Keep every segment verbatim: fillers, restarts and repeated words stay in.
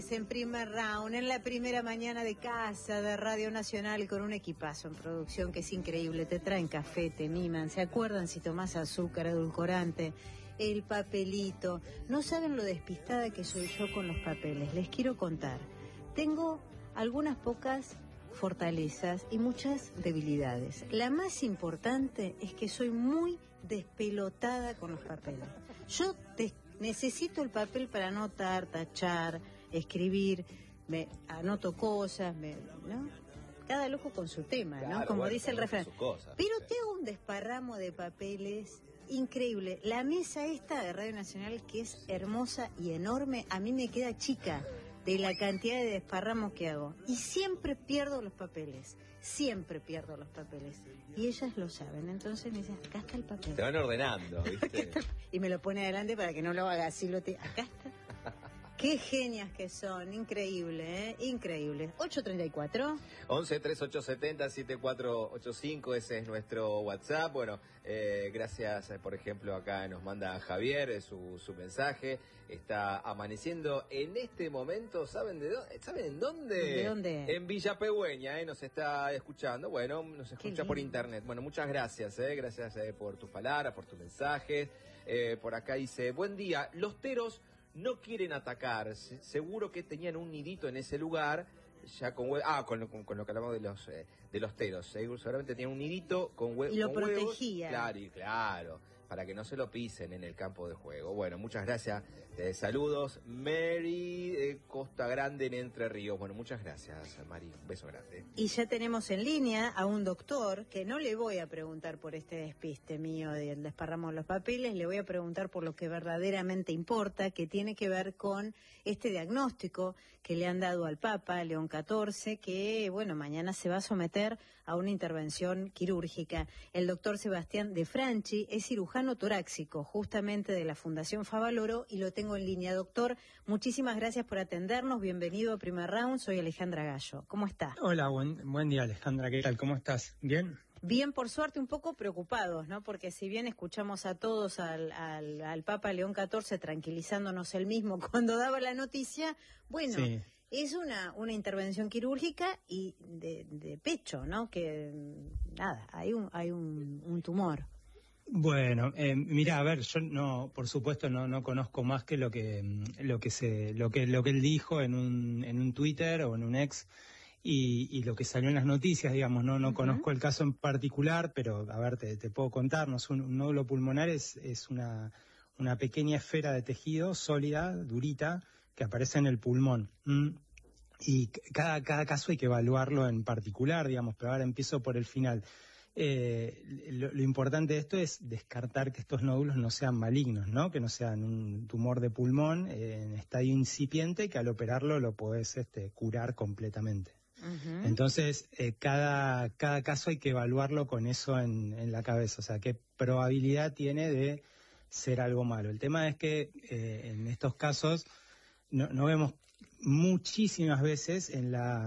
En primer round, en la primera mañana de casa de Radio Nacional con un equipazo en producción que es increíble. Te traen café, te miman, se acuerdan si tomás azúcar, edulcorante, el papelito. No saben lo despistada que soy yo con los papeles. Les quiero contar. Tengo algunas pocas fortalezas y muchas debilidades. La más importante es que soy muy despelotada con los papeles. Yo te, necesito el papel para anotar, tachar, escribir, me anoto cosas, me, ¿no? Cada loco con su tema, claro, ¿no? Como bueno, dice el refrán. Cosas, pero sí. Tengo un desparramo de papeles increíble. La mesa esta de Radio Nacional, que es hermosa y enorme, a mí me queda chica de la cantidad de desparramos que hago. Y siempre pierdo los papeles. Siempre pierdo los papeles. Y ellas lo saben. Entonces me dicen, acá está el papel. Te van ordenando, ¿viste? Y me lo pone adelante para que no lo haga así. Lo te... Acá está. Qué genias que son, increíble, ¿eh? Increíble. ocho treinta y cuatro. once, treinta y ocho setenta, setenta y cuatro ochenta y cinco, ese es nuestro WhatsApp. Bueno, eh, gracias, por ejemplo, acá nos manda Javier su, su mensaje. Está amaneciendo en este momento, ¿saben de dónde? ¿Saben en dónde? ¿De dónde? En Villa Pegüeña, ¿eh? Nos está escuchando. Bueno, nos escucha por internet. Bueno, muchas gracias, ¿eh? Gracias eh, por tus palabras, por tus mensajes. Eh, por acá dice, buen día, los teros no quieren atacar, seguro que tenían un nidito en ese lugar, ya con huevos, ah, con, con, con lo que hablamos de los eh, de los teros, seguramente tenían un nidito con, hue y lo con huevos. Protegía. Claro, y claro, para que no se lo pisen en el campo de juego. Bueno, muchas gracias, eh, saludos, Mary de Costa Grande en Entre Ríos. Bueno, muchas gracias, Mari, un beso grande. Y ya tenemos en línea a un doctor, que no le voy a preguntar por este despiste mío del desparramo de los papeles, le voy a preguntar por lo que verdaderamente importa, que tiene que ver con este diagnóstico que le han dado al Papa, León catorce, que, bueno, mañana se va a someter a una intervención quirúrgica. El doctor Sebastián De Franchi es cirujano torácico, justamente de la Fundación Favaloro, y lo tengo en línea. Doctor, muchísimas gracias por atendernos, bienvenido a Primer Round, soy Alejandra Gallo. ¿Cómo está? Hola, buen, buen día, Alejandra, ¿qué tal? ¿Cómo estás? ¿Bien? Bien, por suerte, un poco preocupados, ¿no? Porque si bien escuchamos a todos al, al, al Papa León catorce tranquilizándonos él mismo cuando daba la noticia, bueno... Sí. Es una una intervención quirúrgica y de, de pecho, ¿no? Que nada, hay un hay un, un tumor. Bueno, eh, mira, a ver, yo no, por supuesto, no no conozco más que lo que lo que se lo que lo que él dijo en un en un Twitter o en un ex y, y lo que salió en las noticias, digamos, no no uh-huh. conozco el caso en particular, pero a ver, te, te puedo contarnos. Un, un nódulo pulmonar es es una una pequeña esfera de tejido sólida, durita, que aparece en el pulmón. ¿Mm? Y cada, cada caso hay que evaluarlo en particular, digamos, pero ahora empiezo por el final. Eh, lo, lo importante de esto es descartar que estos nódulos no sean malignos, ¿no? Que no sean un tumor de pulmón eh, en estadio incipiente, que al operarlo lo podés este, curar completamente. Uh-huh. Entonces, eh, cada, cada caso hay que evaluarlo con eso en, en la cabeza, o sea, qué probabilidad tiene de ser algo malo. El tema es que eh, en estos casos no, no vemos muchísimas veces en la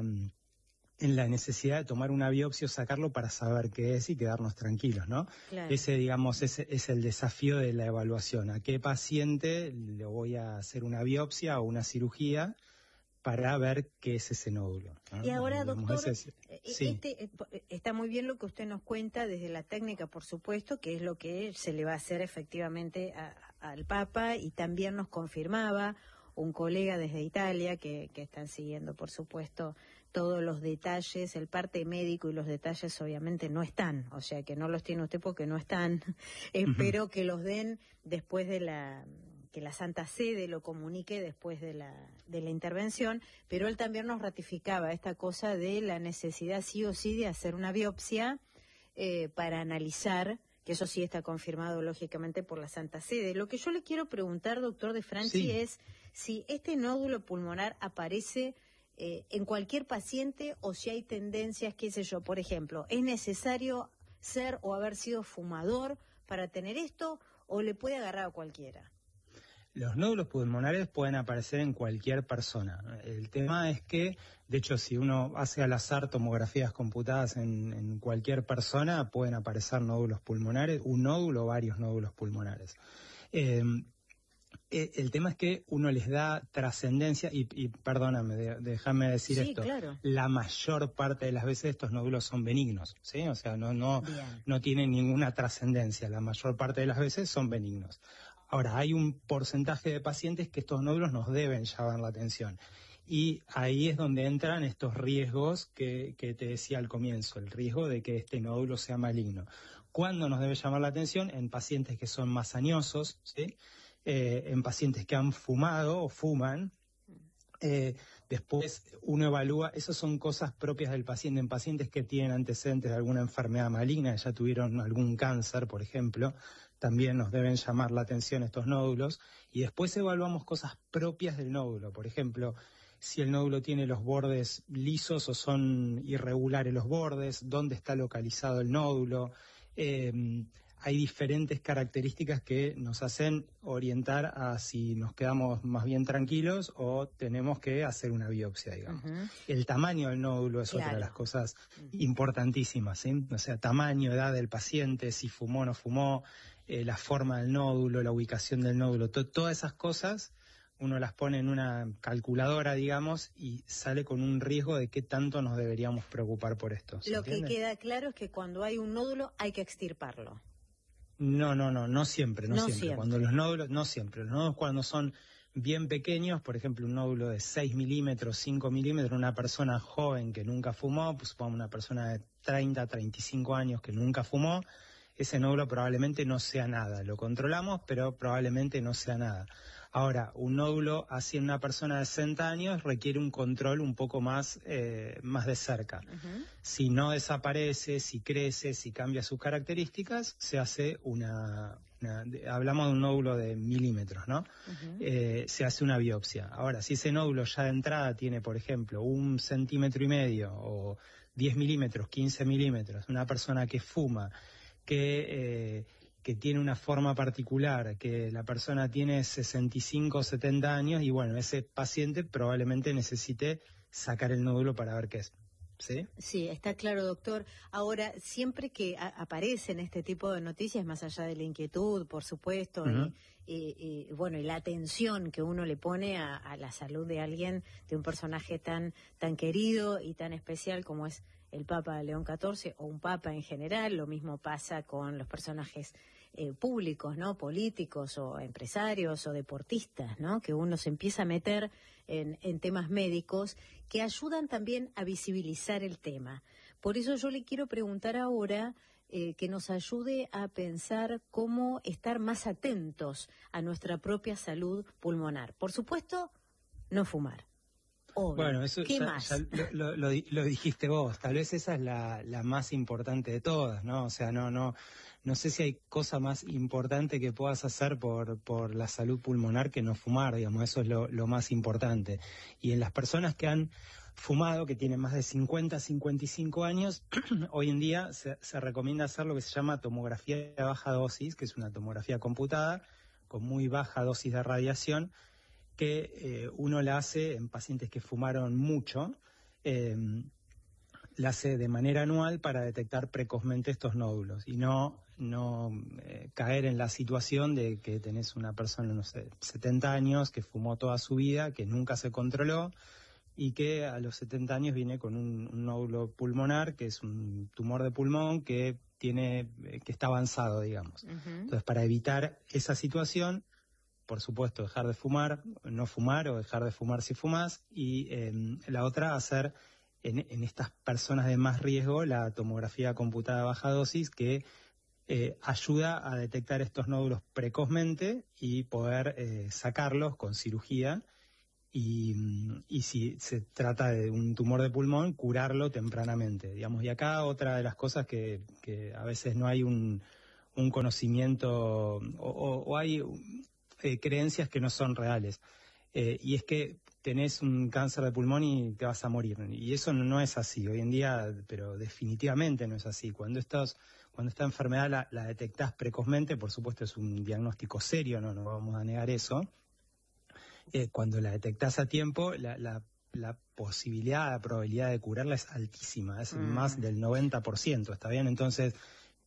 en la necesidad de tomar una biopsia o sacarlo para saber qué es y quedarnos tranquilos, ¿no? Claro. Ese, digamos, ese es el desafío de la evaluación. ¿A qué paciente le voy a hacer una biopsia o una cirugía para ver qué es ese nódulo, ¿no? Y ahora, digamos, doctor, ese es, sí. este, está muy bien lo que usted nos cuenta desde la técnica, por supuesto, que es lo que se le va a hacer efectivamente a, al Papa, y también nos confirmaba un colega desde Italia que, que están siguiendo, por supuesto, todos los detalles, el parte médico y los detalles obviamente no están, o sea que no los tiene usted porque no están. Espero uh-huh. que los den después de la... que la Santa Sede lo comunique después de la de la intervención, pero él también nos ratificaba esta cosa de la necesidad sí o sí de hacer una biopsia eh, para analizar, que eso sí está confirmado lógicamente por la Santa Sede. Lo que yo le quiero preguntar, doctor De Franchi, sí. es si este nódulo pulmonar aparece eh, en cualquier paciente o si hay tendencias, qué sé yo, por ejemplo, ¿es necesario ser o haber sido fumador para tener esto o le puede agarrar a cualquiera? Los nódulos pulmonares pueden aparecer en cualquier persona. El tema es que, de hecho, si uno hace al azar tomografías computadas en, en cualquier persona, pueden aparecer nódulos pulmonares, un nódulo o varios nódulos pulmonares. Eh, Eh, el tema es que uno les da trascendencia, y, y perdóname, de, déjame decir sí, esto, claro. La mayor parte de las veces estos nódulos son benignos, ¿sí? O sea, no, no, no tienen ninguna trascendencia, la mayor parte de las veces son benignos. Ahora, hay un porcentaje de pacientes que estos nódulos nos deben llamar la atención. Y ahí es donde entran estos riesgos que, que te decía al comienzo, el riesgo de que este nódulo sea maligno. ¿Cuándo nos debe llamar la atención? En pacientes que son más añosos, ¿sí? Eh, en pacientes que han fumado o fuman. Eh, después uno evalúa, esas son cosas propias del paciente, en pacientes que tienen antecedentes de alguna enfermedad maligna, ya tuvieron algún cáncer, por ejemplo, también nos deben llamar la atención estos nódulos. Y después evaluamos cosas propias del nódulo, por ejemplo, si el nódulo tiene los bordes lisos o son irregulares los bordes, dónde está localizado el nódulo. Eh, hay diferentes características que nos hacen orientar a si nos quedamos más bien tranquilos o tenemos que hacer una biopsia, digamos. Uh-huh. El tamaño del nódulo es claro. Otra de las cosas uh-huh. importantísimas, ¿sí? O sea, tamaño, edad del paciente, si fumó o no fumó, eh, la forma del nódulo, la ubicación del nódulo, to- todas esas cosas uno las pone en una calculadora, digamos, y sale con un riesgo de qué tanto nos deberíamos preocupar por esto. Lo entiende? Que queda claro es que cuando hay un nódulo hay que extirparlo. No, no, no, no siempre, no, no siempre. siempre. Cuando los nódulos, no siempre. Los nódulos cuando son bien pequeños, por ejemplo, un nódulo de seis milímetros, cinco milímetros, una persona joven que nunca fumó, pues supongamos una persona de treinta, treinta y cinco años que nunca fumó, ese nódulo probablemente no sea nada. Lo controlamos, pero probablemente no sea nada. Ahora, un nódulo así en una persona de sesenta años requiere un control un poco más, eh, más de cerca. Uh-huh. Si no desaparece, si crece, si cambia sus características, se hace una... una de, hablamos de un nódulo de milímetros, ¿no? Uh-huh. Eh, se hace una biopsia. Ahora, si ese nódulo ya de entrada tiene, por ejemplo, un centímetro y medio o diez milímetros, quince milímetros, una persona que fuma, que... Eh, que tiene una forma particular, que la persona tiene sesenta y cinco o setenta años y bueno, ese paciente probablemente necesite sacar el nódulo para ver qué es. ¿Sí? Sí, está claro, doctor. Ahora, siempre que a- aparecen este tipo de noticias, más allá de la inquietud, por supuesto, uh-huh. y, y, y bueno, y la atención que uno le pone a, a la salud de alguien, de un personaje tan, tan querido y tan especial como es el Papa León catorce o un Papa en general, lo mismo pasa con los personajes eh, públicos, ¿no? Políticos o empresarios o deportistas, ¿no? Que uno se empieza a meter en, en temas médicos que ayudan también a visibilizar el tema. Por eso yo le quiero preguntar ahora eh, que nos ayude a pensar cómo estar más atentos a nuestra propia salud pulmonar. Por supuesto, no fumar. Obvio. Bueno, eso ¿Qué ya, más? ya lo, lo, lo dijiste vos, tal vez esa es la, la más importante de todas, ¿no? O sea, no, no, no sé si hay cosa más importante que puedas hacer por, por la salud pulmonar que no fumar, digamos, eso es lo, lo más importante. Y en las personas que han fumado, que tienen más de cincuenta, cincuenta y cinco años, hoy en día se, se recomienda hacer lo que se llama tomografía de baja dosis, que es una tomografía computada con muy baja dosis de radiación, que eh, uno la hace en pacientes que fumaron mucho, eh, la hace de manera anual para detectar precozmente estos nódulos y no, no eh, caer en la situación de que tenés una persona, no sé, setenta años, que fumó toda su vida, que nunca se controló y que a los setenta años viene con un, un nódulo pulmonar, que es un tumor de pulmón que tiene, eh, que está avanzado, digamos. Uh-huh. Entonces, para evitar esa situación, por supuesto, dejar de fumar, no fumar o dejar de fumar si fumas. Y eh, la otra, hacer en, en estas personas de más riesgo la tomografía computada a baja dosis, que eh, ayuda a detectar estos nódulos precozmente y poder eh, sacarlos con cirugía. Y, y si se trata de un tumor de pulmón, curarlo tempranamente, digamos. Y acá otra de las cosas que, que a veces no hay un, un conocimiento o, o, o hay... Eh, creencias que no son reales. Eh, y es que tenés un cáncer de pulmón y te vas a morir. Y eso no, no es así. Hoy en día, pero definitivamente no es así. Cuando, estos, cuando esta enfermedad la, la detectás precozmente, por supuesto es un diagnóstico serio, no nos vamos a negar eso. Eh, cuando la detectás a tiempo, la, la, la posibilidad, la probabilidad de curarla es altísima. Es mm. más del noventa por ciento, ¿está bien? Entonces...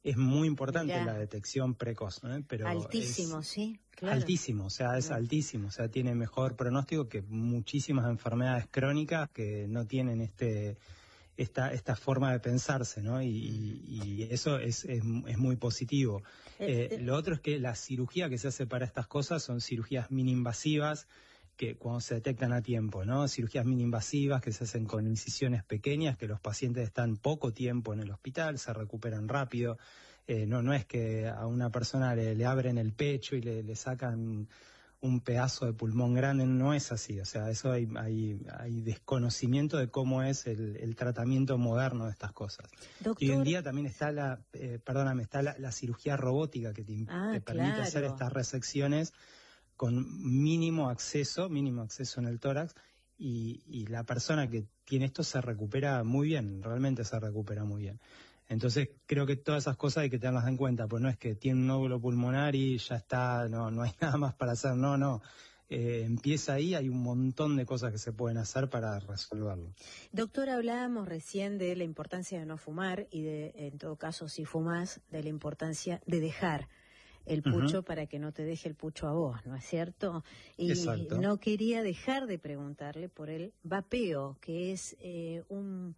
es muy importante Mirá. la detección precoz, ¿no? Pero altísimo, es sí, claro. Altísimo, o sea, es Claro. altísimo, o sea, tiene mejor pronóstico que muchísimas enfermedades crónicas que no tienen este esta esta forma de pensarse, ¿no? Y, y, y eso es, es, es muy positivo. Eh, Eh, lo otro es que la cirugía que se hace para estas cosas son cirugías mini-invasivas, que cuando se detectan a tiempo, ¿no? Cirugías mini-invasivas que se hacen con incisiones pequeñas, que los pacientes están poco tiempo en el hospital, se recuperan rápido. Eh, no, no es que a una persona le, le abren el pecho y le, le sacan un pedazo de pulmón grande, no es así. O sea, eso hay, hay, hay desconocimiento de cómo es el, el tratamiento moderno de estas cosas. Doctor... Y hoy en día también está la, eh, perdóname, está la, la cirugía robótica que te, ah, te permite claro. hacer estas resecciones con mínimo acceso, mínimo acceso en el tórax, y, y la persona que tiene esto se recupera muy bien, realmente se recupera muy bien. Entonces creo que todas esas cosas hay que tenerlas en cuenta, pues no es que tiene un nódulo pulmonar y ya está, no, no hay nada más para hacer, no, no. Eh, empieza ahí, hay un montón de cosas que se pueden hacer para resolverlo. Doctor, hablábamos recién de la importancia de no fumar y de, en todo caso, si fumas, de la importancia de dejar el pucho uh-huh. para que no te deje el pucho a vos, ¿no es cierto? Y Exacto. No quería dejar de preguntarle por el vapeo, que es eh, un...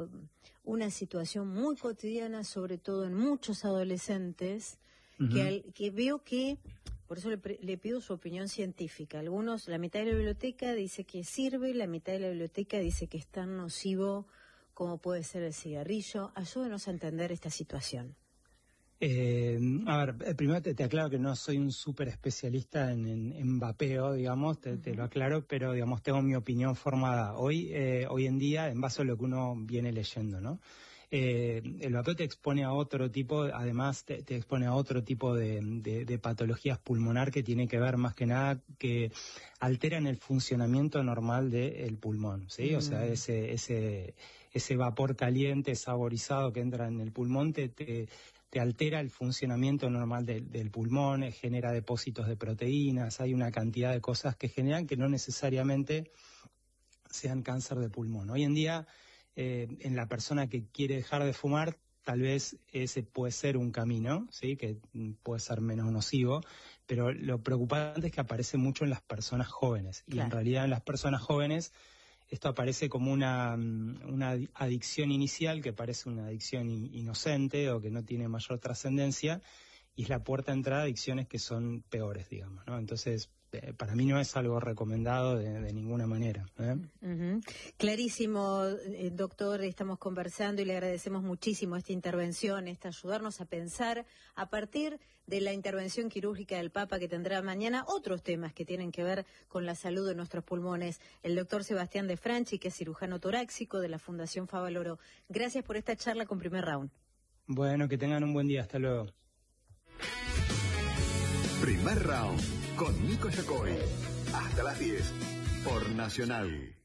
una situación muy cotidiana, sobre todo en muchos adolescentes, uh-huh. que, al, que veo que, por eso le, le pido su opinión científica. Algunos, la mitad de la biblioteca dice que sirve, la mitad de la biblioteca dice que es tan nocivo como puede ser el cigarrillo. Ayúdenos a entender esta situación. Eh, a ver, primero te, te aclaro que no soy un súper especialista en, en, en vapeo, digamos, te, uh-huh. te lo aclaro, pero digamos tengo mi opinión formada hoy, eh, hoy en día en base a lo que uno viene leyendo, ¿no? Eh, el vapeo te expone a otro tipo, además te, te expone a otro tipo de, de, de patologías pulmonar que tiene que ver más que nada que alteran el funcionamiento normal del pulmón, ¿sí? Uh-huh. O sea, ese, ese, ese vapor caliente, saborizado que entra en el pulmón te... te te altera el funcionamiento normal de, del pulmón, genera depósitos de proteínas, hay una cantidad de cosas que generan que no necesariamente sean cáncer de pulmón. Hoy en día, eh, en la persona que quiere dejar de fumar, tal vez ese puede ser un camino, ¿sí? Que puede ser menos nocivo, pero lo preocupante es que aparece mucho en las personas jóvenes. Claro. Y en realidad en las personas jóvenes esto aparece como una, una adicción inicial, que parece una adicción inocente o que no tiene mayor trascendencia, y es la puerta de entrada a adicciones que son peores, digamos, ¿no? Entonces, eh, para mí no es algo recomendado de, de ninguna manera, ¿eh? Uh-huh. Clarísimo, eh, doctor, estamos conversando y le agradecemos muchísimo esta intervención, esta ayudarnos a pensar a partir de la intervención quirúrgica del Papa que tendrá mañana otros temas que tienen que ver con la salud de nuestros pulmones. El doctor Sebastián De Franchi, que es cirujano torácico de la Fundación Favaloro. Gracias por esta charla con Primer Round. Bueno, que tengan un buen día. Hasta luego. Primer Round con Nico Yacoy. Hasta las diez por Nacional.